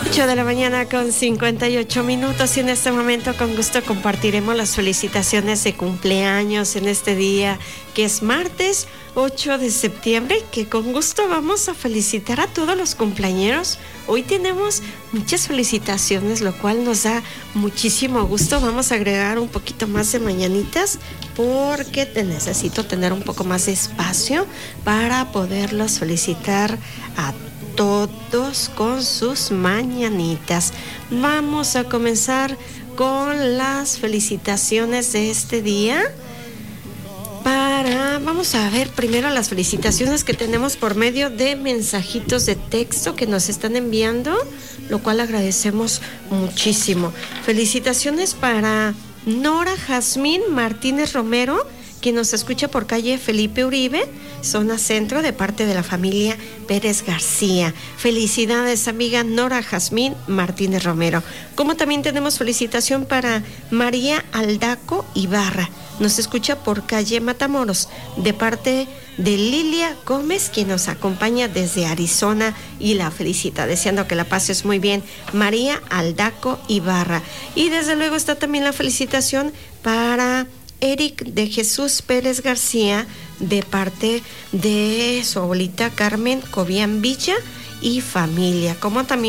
8 de la mañana con 58 minutos y en este momento con gusto compartiremos las felicitaciones de cumpleaños en este día que es martes 8 de septiembre, que con gusto vamos a felicitar a todos los cumpleañeros. Hoy tenemos muchas felicitaciones, lo cual nos da muchísimo gusto. Vamos a agregar un poquito más de mañanitas porque necesito tener un poco más de espacio para poderlos felicitar a todos con sus mañanitas. Vamos a comenzar con las felicitaciones de este día. Vamos a ver primero las felicitaciones que tenemos por medio de mensajitos de texto que nos están enviando, lo cual agradecemos muchísimo. Felicitaciones para Nora Jazmín Martínez Romero, quien nos escucha por calle Felipe Uribe, zona centro, de parte de la familia Pérez García. Felicidades, amiga Nora Jazmín Martínez Romero. Como también tenemos felicitación para María Aldaco Ibarra. Nos escucha por calle Matamoros, de parte de Lilia Gómez, quien nos acompaña desde Arizona y la felicita, deseando que la pases muy bien, María Aldaco Ibarra. Y desde luego está también la felicitación para Eric de Jesús Pérez García, de parte de su abuelita Carmen Cobian Villa y familia, como también